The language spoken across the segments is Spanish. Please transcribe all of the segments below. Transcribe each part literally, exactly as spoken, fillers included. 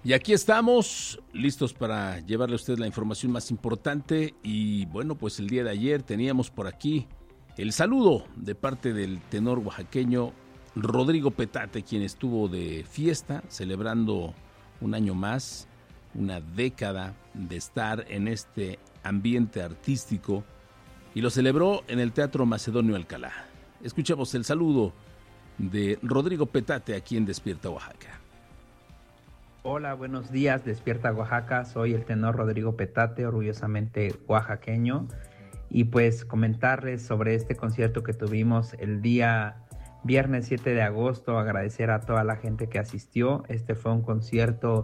Y aquí estamos, listos para llevarle a usted la información más importante. Y bueno, pues el día de ayer teníamos por aquí el saludo de parte del tenor oaxaqueño Rodrigo Petate, quien estuvo de fiesta, celebrando un año más, una década de estar en este ambiente artístico, y lo celebró en el Teatro Macedonio Alcalá. Escuchemos el saludo de Rodrigo Petate aquí en Despierta Oaxaca. Hola, buenos días, Despierta Oaxaca. Soy el tenor Rodrigo Petate, orgullosamente oaxaqueño. Y pues comentarles sobre este concierto que tuvimos el día viernes siete de agosto, agradecer a toda la gente que asistió. Este fue un concierto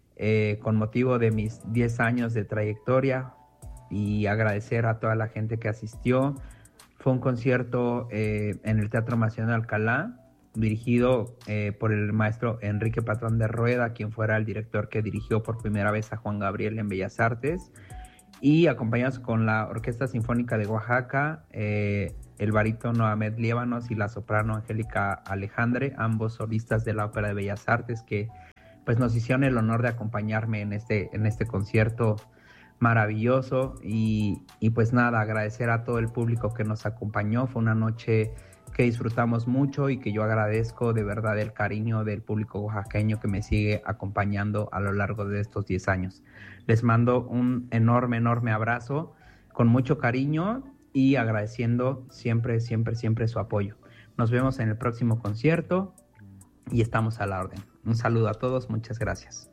eh, con motivo de mis diez años de trayectoria y agradecer a toda la gente que asistió. Fue un concierto eh, en el Teatro Macedonio Alcalá, dirigido eh, por el maestro Enrique Patrón de Rueda, quien fuera el director que dirigió por primera vez a Juan Gabriel en Bellas Artes, y acompañados con la Orquesta Sinfónica de Oaxaca, eh, el barítono Ahmed Liébanos y la soprano Angélica Alejandre, ambos solistas de la Ópera de Bellas Artes, que pues nos hicieron el honor de acompañarme en este, en este concierto maravilloso. Y, y pues nada, agradecer a todo el público que nos acompañó. Fue una noche que disfrutamos mucho y que yo agradezco de verdad el cariño del público oaxaqueño que me sigue acompañando a lo largo de estos diez años. Les mando un enorme, enorme abrazo con mucho cariño y agradeciendo siempre, siempre, siempre su apoyo. Nos vemos en el próximo concierto y estamos a la orden. Un saludo a todos, muchas gracias.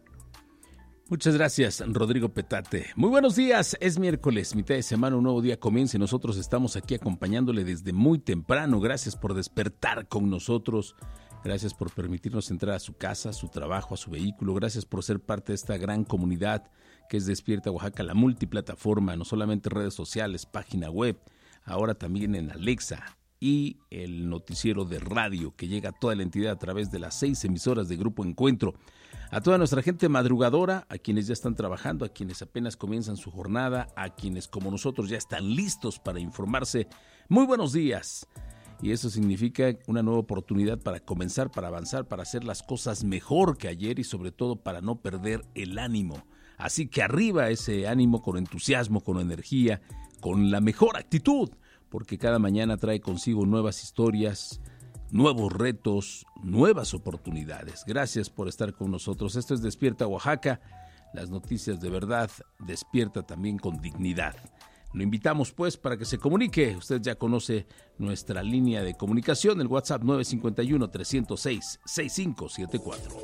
Muchas gracias, Rodrigo Petate. Muy buenos días, es miércoles, mitad de semana, un nuevo día comienza y nosotros estamos aquí acompañándole desde muy temprano. Gracias por despertar con nosotros, gracias por permitirnos entrar a su casa, a su trabajo, a su vehículo, gracias por ser parte de esta gran comunidad que es Despierta Oaxaca, la multiplataforma, no solamente redes sociales, página web, ahora también en Alexa y el noticiero de radio que llega a toda la entidad a través de las seis emisoras de Grupo Encuentro. A toda nuestra gente madrugadora, a quienes ya están trabajando, a quienes apenas comienzan su jornada, a quienes como nosotros ya están listos para informarse, muy buenos días. Y eso significa una nueva oportunidad para comenzar, para avanzar, para hacer las cosas mejor que ayer y sobre todo para no perder el ánimo. Así que arriba ese ánimo con entusiasmo, con energía, con la mejor actitud, porque cada mañana trae consigo nuevas historias, nuevos retos, nuevas oportunidades. Gracias por estar con nosotros. Esto es Despierta Oaxaca, las noticias de verdad, despierta también con dignidad. Lo invitamos pues para que se comunique. Usted ya conoce nuestra línea de comunicación, el WhatsApp nueve cinco uno, tres cero seis, seis cinco siete cuatro.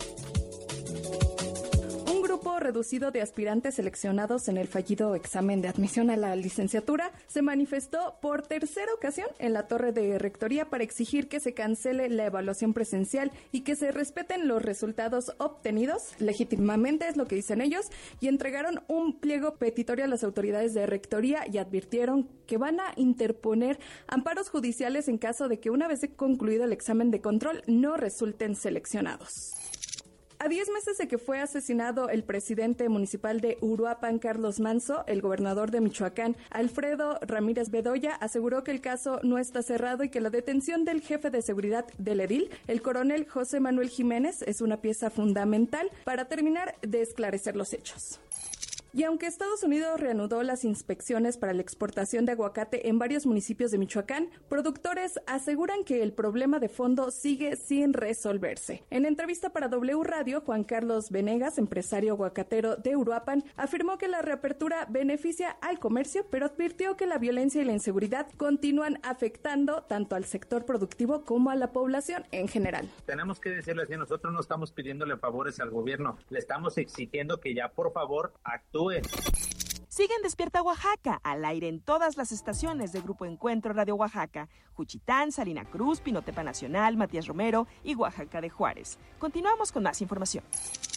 Reducido de aspirantes seleccionados en el fallido examen de admisión a la licenciatura se manifestó por tercera ocasión en la torre de rectoría para exigir que se cancele la evaluación presencial y que se respeten los resultados obtenidos legítimamente, es lo que dicen ellos, y entregaron un pliego petitorio a las autoridades de rectoría y advirtieron que van a interponer amparos judiciales en caso de que una vez concluido el examen de control no resulten seleccionados. A diez meses de que fue asesinado el presidente municipal de Uruapan, Carlos Manzo, el gobernador de Michoacán, Alfredo Ramírez Bedoya, aseguró que el caso no está cerrado y que la detención del jefe de seguridad del edil, el coronel José Manuel Jiménez, es una pieza fundamental para terminar de esclarecer los hechos. Y aunque Estados Unidos reanudó las inspecciones para la exportación de aguacate en varios municipios de Michoacán, productores aseguran que el problema de fondo sigue sin resolverse. En entrevista para W Radio, Juan Carlos Venegas, empresario aguacatero de Uruapan, afirmó que la reapertura beneficia al comercio, pero advirtió que la violencia y la inseguridad continúan afectando tanto al sector productivo como a la población en general. Tenemos que decirle así, nosotros no estamos pidiéndole favores al gobierno, le estamos exigiendo que ya por favor actúe. Sigue en Despierta Oaxaca, al aire en todas las estaciones de Grupo Encuentro Radio Oaxaca, Juchitán, Salina Cruz, Pinotepa Nacional, Matías Romero y Oaxaca de Juárez. Continuamos con más información.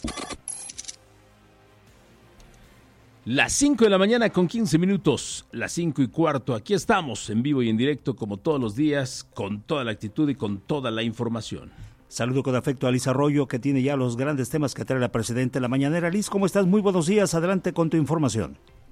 Las cinco de la mañana con quince minutos, las cinco y cuarto, aquí estamos en vivo y en directo como todos los días, con toda la actitud y con toda la información. Saludo con afecto a Liz Arroyo, que tiene ya los grandes temas que trae la presidenta en la mañanera. Liz, ¿cómo estás? Muy buenos días, adelante con tu información.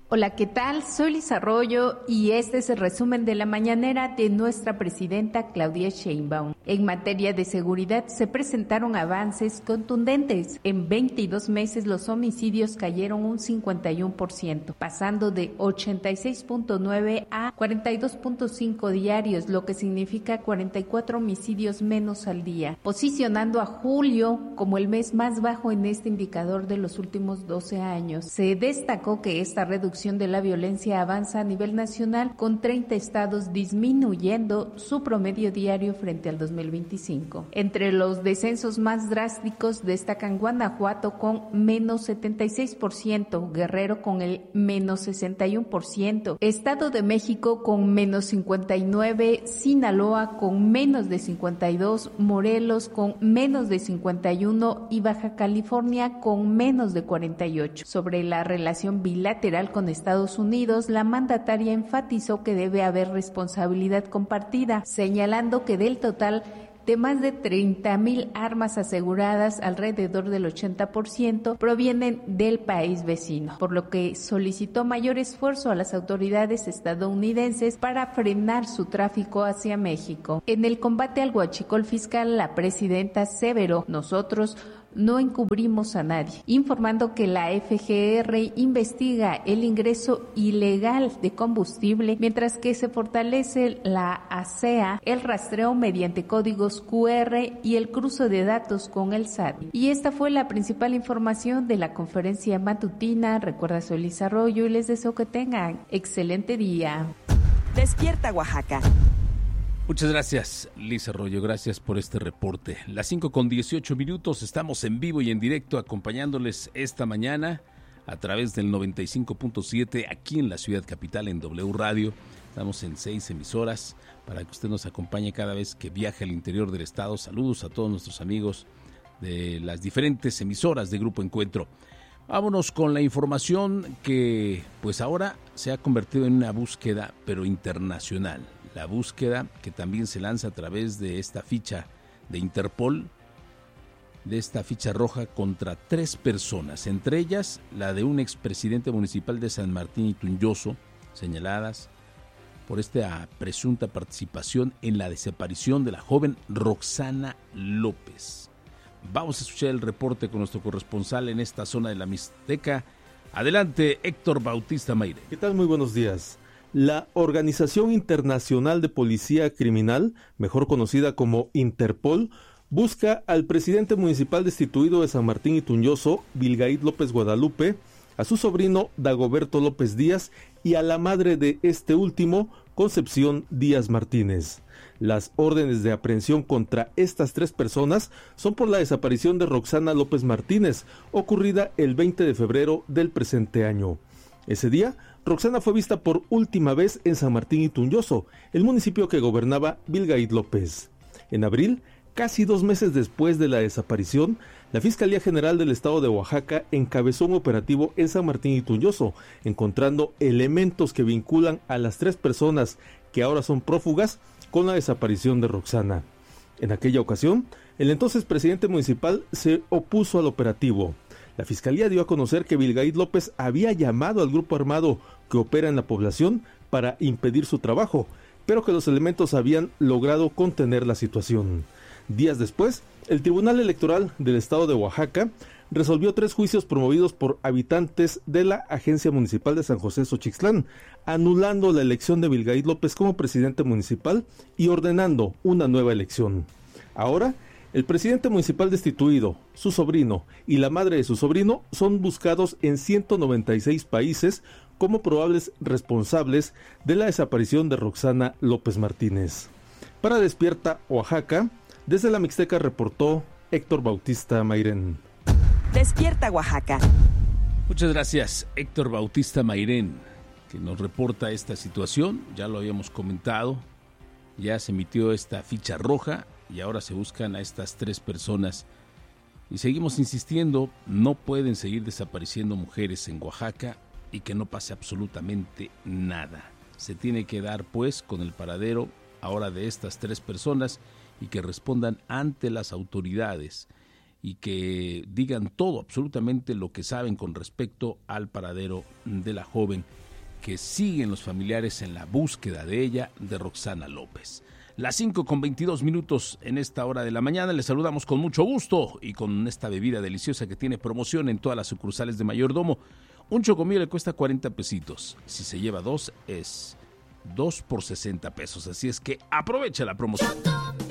Hola, ¿qué tal? Soy Liz Arroyo y este es el resumen de la mañanera de nuestra presidenta Claudia Sheinbaum. En materia de seguridad se presentaron avances contundentes. En veintidós meses los homicidios cayeron un cincuenta y uno por ciento, pasando de ochenta y seis punto nueve a cuarenta y dos punto cinco diarios, lo que significa cuarenta y cuatro homicidios menos al día, posicionando a julio como el mes más bajo en este indicador de los últimos doce años. Se destacó que esta reducción de la violencia avanza a nivel nacional, con treinta estados disminuyendo su promedio diario frente al dos mil veinticinco. Entre los descensos más drásticos destacan Guanajuato con menos setenta y seis por ciento, Guerrero con el menos sesenta y uno por ciento, Estado de México con menos cincuenta y nueve, Sinaloa con menos de cincuenta y dos, Morelos con menos de cincuenta y uno y Baja California con menos de cuarenta y ocho. Sobre la relación bilateral con Estados Unidos, la mandataria enfatizó que debe haber responsabilidad compartida, señalando que del total de más de treinta mil armas aseguradas, alrededor del ochenta por ciento provienen del país vecino, por lo que solicitó mayor esfuerzo a las autoridades estadounidenses para frenar su tráfico hacia México. En el combate al huachicol fiscal, la presidenta aseveró: nosotros no encubrimos a nadie, informando que la F G R investiga el ingreso ilegal de combustible, mientras que se fortalece la A S E A, el rastreo mediante códigos Q R y el cruce de datos con el S A T. Y esta fue la principal información de la conferencia matutina. Recuerda, soy Liz Arroyo y les deseo que tengan excelente día. Despierta Oaxaca. Muchas gracias, Liz Arroyo, gracias por este reporte. Las cinco con dieciocho minutos, estamos en vivo y en directo acompañándoles esta mañana a través del noventa y cinco punto siete aquí en la ciudad capital en W Radio. Estamos en seis emisoras para que usted nos acompañe cada vez que viaje al interior del estado. Saludos a todos nuestros amigos de las diferentes emisoras de Grupo Encuentro. Vámonos con la información que pues ahora se ha convertido en una búsqueda pero internacional. La búsqueda que también se lanza a través de esta ficha de Interpol, de esta ficha roja contra tres personas, entre ellas la de un expresidente municipal de San Martín Itunyoso, señaladas por esta presunta participación en la desaparición de la joven Roxana López. Vamos a escuchar el reporte con nuestro corresponsal en esta zona de la Mixteca. Adelante, Héctor Bautista Mayre. ¿Qué tal? Muy buenos días. La Organización Internacional de Policía Criminal, mejor conocida como Interpol, busca al presidente municipal destituido de San Martín Itunyoso, Vilgaid López Guadalupe, a su sobrino Dagoberto López Díaz y a la madre de este último, Concepción Díaz Martínez. Las órdenes de aprehensión contra estas tres personas son por la desaparición de Roxana López Martínez, ocurrida el veinte de febrero del presente año. Ese día, Roxana fue vista por última vez en San Martín Itunyoso, el municipio que gobernaba Vilgaid López. En abril, casi dos meses después de la desaparición, la Fiscalía General del Estado de Oaxaca encabezó un operativo en San Martín Itunyoso, encontrando elementos que vinculan a las tres personas que ahora son prófugas con la desaparición de Roxana. En aquella ocasión, el entonces presidente municipal se opuso al operativo. La Fiscalía dio a conocer que Vilgaid López había llamado al grupo armado que opera en la población para impedir su trabajo, pero que los elementos habían logrado contener la situación. Días después, el Tribunal Electoral del Estado de Oaxaca resolvió tres juicios promovidos por habitantes de la Agencia Municipal de San José Xochixtlán, anulando la elección de Vilgaid López como presidente municipal y ordenando una nueva elección. Ahora, el presidente municipal destituido, su sobrino y la madre de su sobrino son buscados en ciento noventa y seis países como probables responsables de la desaparición de Roxana López Martínez. Para Despierta Oaxaca, desde la Mixteca reportó Héctor Bautista Mairén. Despierta Oaxaca. Muchas gracias, Héctor Bautista Mairén, que nos reporta esta situación. Ya lo habíamos comentado, ya se emitió esta ficha roja y ahora se buscan a estas tres personas. Y seguimos insistiendo, no pueden seguir desapareciendo mujeres en Oaxaca y que no pase absolutamente nada. Se tiene que dar pues con el paradero ahora de estas tres personas y que respondan ante las autoridades y que digan todo, absolutamente lo que saben con respecto al paradero de la joven que siguen los familiares en la búsqueda de ella, de Roxana López. Las cinco con veintidós minutos en esta hora de la mañana. Les saludamos con mucho gusto y con esta bebida deliciosa que tiene promoción en todas las sucursales de Mayordomo. Un chocomil le cuesta cuarenta pesitos. Si se lleva dos, es dos por sesenta pesos. Así es que aprovecha la promoción.